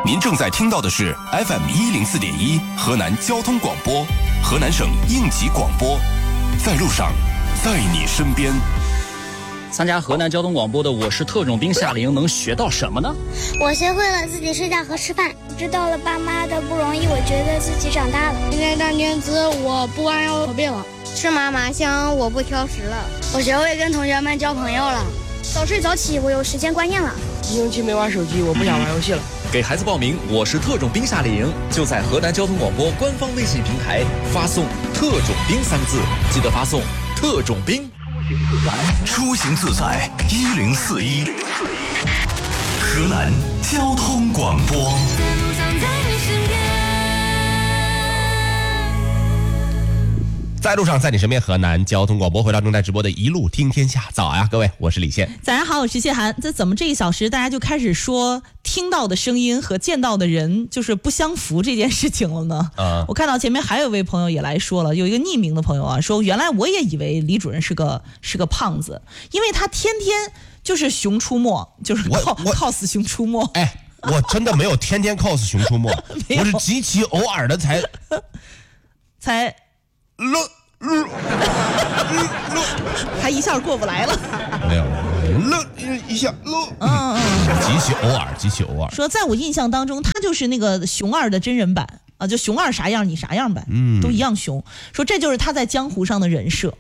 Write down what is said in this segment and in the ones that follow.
您正在听到的是 FM104.1河南交通广播，河南省应急广播，在路上，在你身边。 参加河南交通广播的我是特种兵夏令营能学到什么呢？ 我学会了自己睡觉和吃饭，知道了爸妈的不容易，我觉得自己长大了。 今天大年子我不玩摇口币了， 吃麻麻香我不挑食了，我学会跟同学们交朋友了。早睡早起我有时间观念了。 一星期没玩手机，我不想玩游戏了。 给孩子报名我是特种兵夏令营，就在河南交通广播官方微信平台发送特种兵3个字，记得发送特种兵。 出行自在1041，河南交通广播。 在路上，在你身边，河南交通广播回到正在直播的一路听天下。早呀，各位，我是李现。 早上好，我是谢涵。这怎么这1小时大家就开始说听到的声音和见到的人就是不相符这件事情了呢？我看到前面还有一位朋友也来说了，有一个匿名的朋友啊，说原来我也以为李主任是个胖子，因为他天天就是熊出没，就是cos 熊出没。 哎，我真的没有天天 cos 熊出没，我是极其偶尔的才还一下过不来了， 没有一下极其偶尔。 说在我印象当中，他就是那个熊二的真人版啊，就熊二啥样你啥样呗，都一样熊。说这就是他在江湖上的人设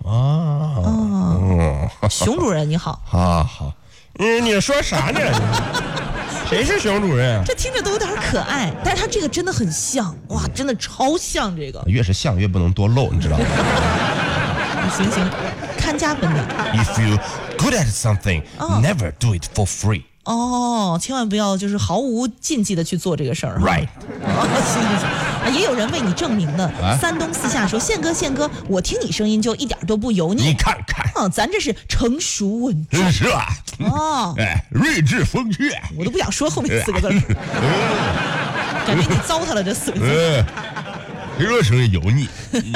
熊主任你好啊，好，你说啥呢？谁是熊主任啊？ 这听着都有点可爱，但是他这个真的很像，哇，真的超像这个。 越是像越不能多露，你知道吗？ 行，看家本领。 If you good at something, never do it for free. 千万不要就是毫无禁忌的去做这个事儿。 Right. 行，也有人为你证明的。三东四下说，宪哥，我听你声音就一点都不油腻。 你看看， 咱这是成熟稳重， 是吧？睿智风趣。 我都不想说后面4个字，感觉你糟蹋了这4个字。 这声音油腻。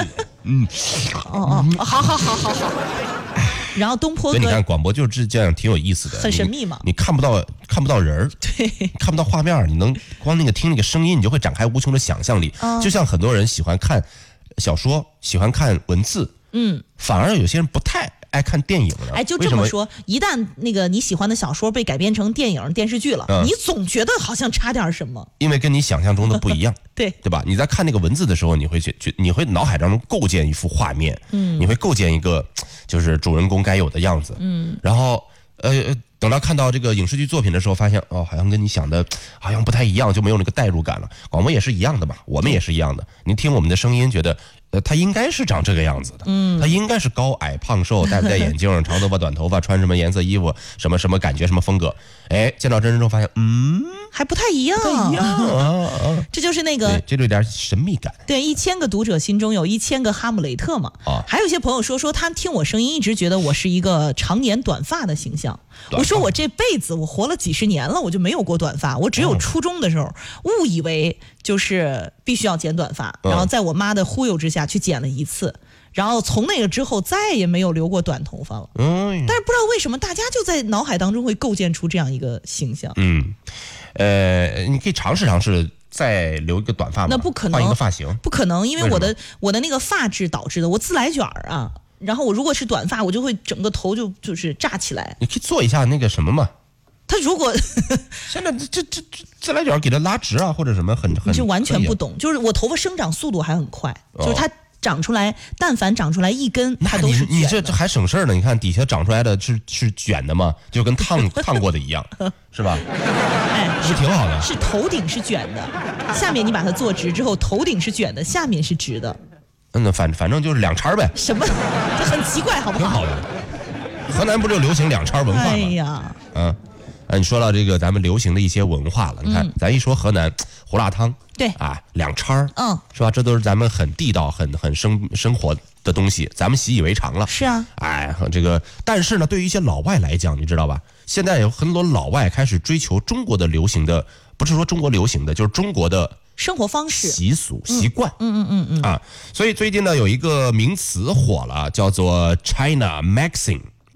好。然后东坡哥， 所以你看广播就是这样，挺有意思的， 很神秘嘛。 你看不到人， 对， 看不到画面，你能光那个听那个声音，你就会展开无穷的想象力。就像很多人喜欢看小说，喜欢看文字，反而有些人不太爱看电影了。 就这么说，一旦那个你喜欢的小说被改编成电影、电视剧了，你总觉得好像差点什么， 因为跟你想象中的不一样，对吧？你在看那个文字的时候，你会脑海当中构建一幅画面，你会构建一个就是主人公该有的样子，然后等到看到这个影视剧作品的时候，发现好像跟你想的好像不太一样，就没有那个代入感了。广播也是一样的嘛，我们也是一样的。您听我们的声音，觉得他应该是长这个样子的，他应该是高矮胖瘦，戴不戴眼镜，长头发短头发，穿什么颜色衣服，什么感觉，什么风格。见到真人之后发现， 还不太一样，这就是那个， 这就有点神秘感。 对，1000个读者心中有1000个哈姆雷特嘛。还有一些朋友说他听我声音一直觉得我是一个常年短发的形象。我说我这辈子我活了几十年了，我就没有过短发，我只有初中的时候误以为就是必须要剪短发，然后在我妈的忽悠之下去剪了1次，然后从那个之后再也没有留过短头发了。但是不知道为什么大家就在脑海当中会构建出这样一个形象。 你可以尝试再留一个短发吗？ 那不可能， 换一个发型不可能，因为我的那个发质导致的，我自来卷啊。然后我如果是短发，我就会整个头就是炸起来。 你可以做一下那个什么嘛？ 他如果现在这自来卷给它拉直啊，或者什么你就完全不懂。就是我头发生长速度还很快，就是它长出来，但凡长出来一根，它都是卷的。 你这还省事呢？你看底下长出来的是卷的吗？就跟烫过的一样，是吧？是挺好的。 是头顶是卷的，下面你把它做直之后，头顶是卷的，下面是直的。 那反正就是两茬呗。 什么？这很奇怪，好不好？ 挺好的。河南不就流行两茬文化吗？ 哎呀， 你说到这个咱们流行的一些文化了，你看，咱一说河南胡辣汤， 对两茬是吧？这都是咱们很地道、很生活的东西，咱们习以为常了。 是啊， 这个，但是呢，对于一些老外来讲，你知道吧？现在有很多老外开始追求中国的流行的，不是说中国流行的，就是中国的生活方式、 习俗、习惯。所以最近呢，有一个名词火了，叫做 China Maxing。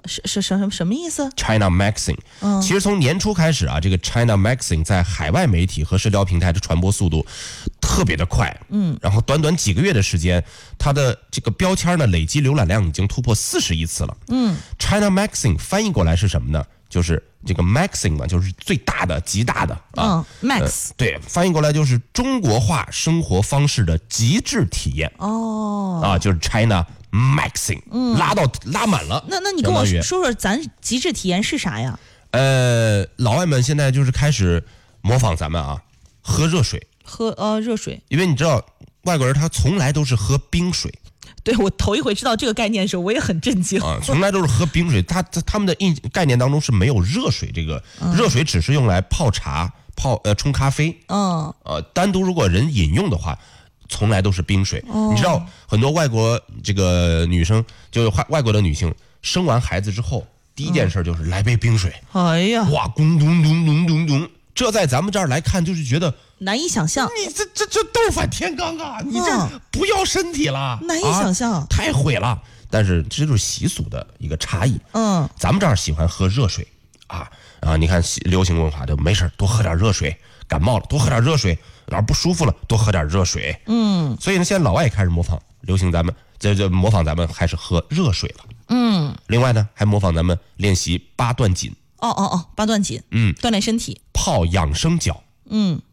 什么意思 ？China Magazine。其实从年初开始啊，这个 China Magazine 在海外媒体和社交平台的传播速度特别的快。然后短短几个月的时间，它的这个标签呢累积浏览量已经突破40亿次了。China Magazine 翻译过来是什么呢？就是这个 Magazine 嘛，就是最大的、极大的啊。 Max 对，翻译过来就是中国化生活方式的极致体验。就是 China Magazine，拉满了。 那你跟我说说，咱极致体验是啥呀？ 老外们现在就是开始模仿咱们啊，喝热水。 热水， 因为你知道外国人他从来都是喝冰水。 对，我头一回知道这个概念的时候，我也很震惊啊！从来都是喝冰水，他们的概念当中是没有热水这个，热水只是用来泡茶、冲咖啡。单独如果人饮用的话，从来都是冰水。你知道很多外国这个女生，就是外国的女性，生完孩子之后，第一件事就是来杯冰水。 哎呀， 哇，咚咚咚咚咚咚，这在咱们这儿来看就是觉得难以想象。 你这斗反天罡啊！你这不要身体了， 难以想象， 太毁了。但是这就是习俗的一个差异。咱们这儿喜欢喝热水啊，你看流行文化就没事多喝点热水，感冒了多喝点热水，哪儿不舒服了多喝点热水。所以呢，现在老外也开始模仿流行咱们，模仿咱们开始喝热水了。另外呢，还模仿咱们练习八段锦。 八段锦。锻炼身体。 泡养生脚。